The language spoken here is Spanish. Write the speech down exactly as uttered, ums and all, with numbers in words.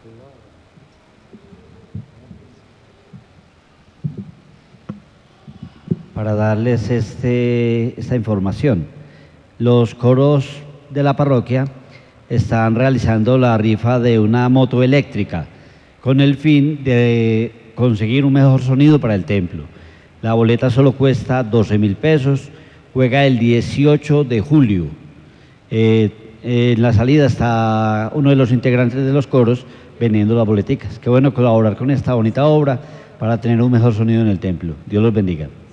Para darles este, esta información. Los coros de la parroquia están realizando la rifa de una moto eléctrica con el fin de conseguir un mejor sonido para el templo. La boleta solo cuesta doce mil pesos, juega el dieciocho de julio. Eh, en la salida está uno de los integrantes de los coros vendiendo las boleticas. Qué bueno colaborar con esta bonita obra para tener un mejor sonido en el templo. Dios los bendiga.